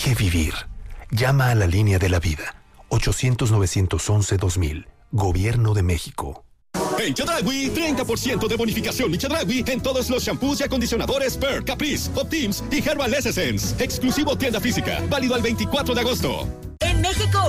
que vivir. Llama a la línea de la vida. 800-911-2000. Gobierno de México. En Chedraui, 30% de bonificación Chedraui en todos los shampoos y acondicionadores Per, Caprice, Optims y Herbal Essence. Exclusivo tienda física, válido al 24 de agosto. En México